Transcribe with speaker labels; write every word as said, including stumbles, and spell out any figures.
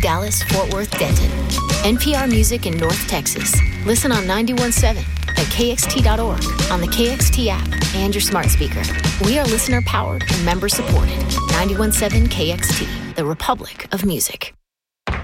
Speaker 1: Dallas, Fort Worth, Denton. N P R Music in North Texas. Listen on ninety-one point seven at K X T dot org, on the K X T app, and your smart speaker. We are listener-powered and member-supported. ninety-one point seven K X T, the Republic of Music.